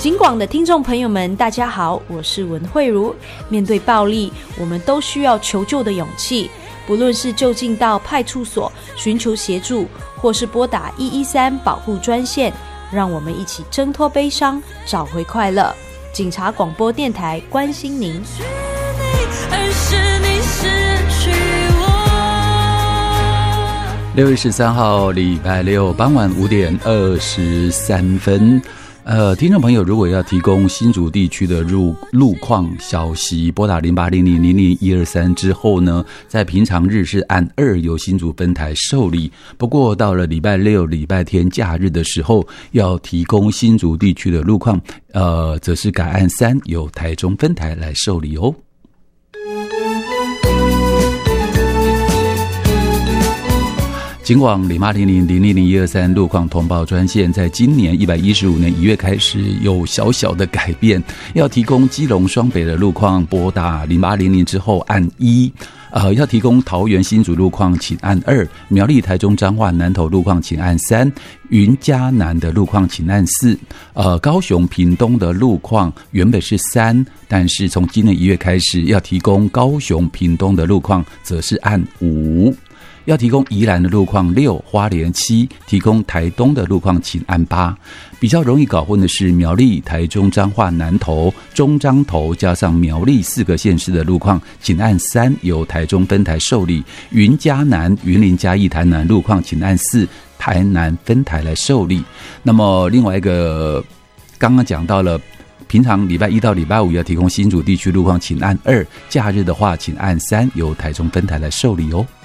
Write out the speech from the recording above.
警广的听众朋友们大家好，我是文慧如。面对暴力，我们都需要求救的勇气，不论是就近到派出所寻求协助，或是拨打113保护专线，让我们一起挣脱悲伤，找回快乐。警察广播电台关心您。 6月13号礼拜六傍晚5点23分。听众朋友，如果要提供新竹地区的路况消息，拨打0800000123之后呢，在平常日是按2由新竹分台受理。不过到了礼拜六、礼拜天假日的时候，要提供新竹地区的路况，则是改按3由台中分台来受理哦。警广0800000123路况通报专线，在今年115年1月开始有小小的改变，要提供基隆双北的路况，拨打0800之后按1。要提供桃园新竹路况请按2，苗栗台中彰化南投路况请按3，云嘉南的路况请按4。高雄屏东的路况原本是3，但是从今年1月开始要提供高雄屏东的路况则是按5。要提供宜兰的路况6，花莲7，提供台东的路况请按8。比较容易搞混的是苗栗、台中彰化南投、中彰投加上苗栗4个县市的路况请按3，由台中分台受理。云嘉南、云林嘉义台南路况请按4，台南分台来受理。那么另外一个刚刚讲到了，平常礼拜1到礼拜5要提供新竹地区路况请按2，假日的话请按3，由台中分台来受理哦。